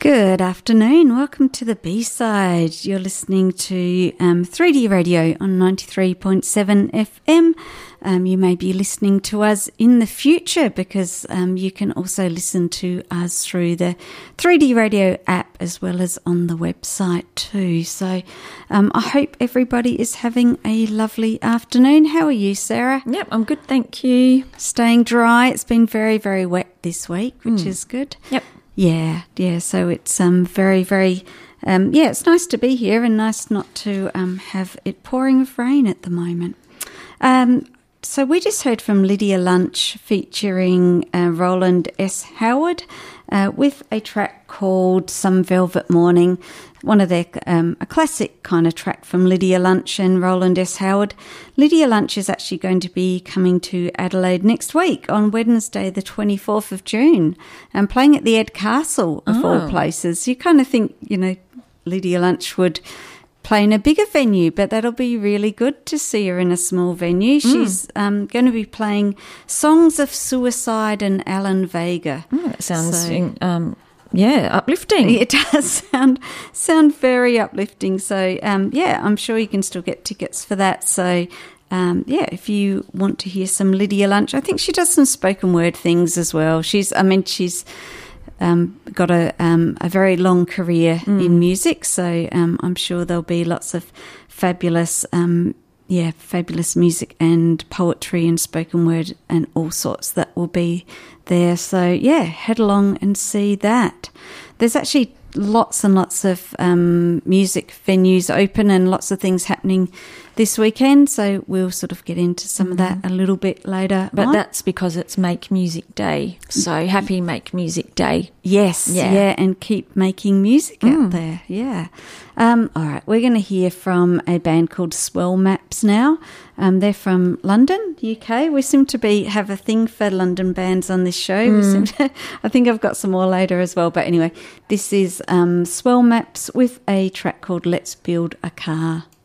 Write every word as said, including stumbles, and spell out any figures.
Good afternoon. Welcome to the B-Side. You're listening to um, three D Radio on ninety-three point seven F M. Um, you may be listening to us in the future because um, you can also listen to us through the three D Radio app as well as on the website too. So um, I hope everybody is having a lovely afternoon. How are you, Sarah? Yep, I'm good, thank you. Staying dry. It's been very, very wet this week, which mm. is good. Yep. Yeah, yeah. So it's um very, very, um yeah, it's nice to be here and nice not to um have it pouring with rain at the moment. Um, so we just heard from Lydia Lunch featuring uh, Roland S. Howard uh, with a track called Some Velvet Morning, one of their, um, a classic kind of track from Lydia Lunch and Roland S. Howard. Lydia Lunch is actually going to be coming to Adelaide next week on Wednesday, the twenty-fourth of June, and playing at the Ed Castle, of oh. all places. You kind of think, you know, Lydia Lunch would play in a bigger venue, but that'll be really good to see her in a small venue. Mm. She's um, going to be playing Songs of Suicide and Alan Vega. Mm, that sounds... So, um Yeah, uplifting. It does sound sound very uplifting. So, um, yeah, I'm sure you can still get tickets for that. So, um, yeah, if you want to hear some Lydia Lunch, I think she does some spoken word things as well. She's, I mean, she's um, got a um, a very long career mm. in music. So, um, I'm sure there'll be lots of fabulous, um, yeah, fabulous music and poetry and spoken word and all sorts that will be there. So, yeah, head along and see that. There's actually lots and lots of um, music venues open and lots of things happening this weekend, so we'll sort of get into some mm-hmm. of that a little bit later But on. That's because it's Make Music Day, so happy Make Music Day. Yes, yeah, yeah and keep making music mm. out there, yeah. Um, all right, we're going to hear from a band called Swell Maps now. Um, they're from London, U K. We seem to be have a thing for London bands on this show. Mm. We seem to, I think I've got some more later as well. But anyway, this is um, Swell Maps with a track called Let's Build a Car.